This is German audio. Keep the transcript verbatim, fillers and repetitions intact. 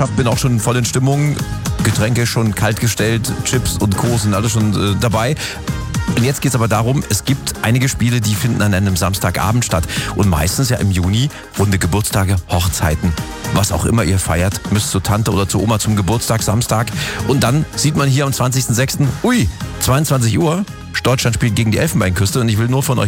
Nachbarschaft, bin auch schon voll in Stimmung. Getränke schon kalt gestellt, Chips und Co. sind alle schon äh, dabei. Und jetzt geht es aber darum, es gibt einige Spiele, die finden an einem Samstagabend statt. Und meistens ja im Juni runde Geburtstage, Hochzeiten. Was auch immer ihr feiert, müsst zur Tante oder zur Oma zum Geburtstag, Samstag. Und dann sieht man hier am zwanzigsten sechsten ui, zweiundzwanzig Uhr, Deutschland spielt gegen die Elfenbeinküste und ich will nur von euch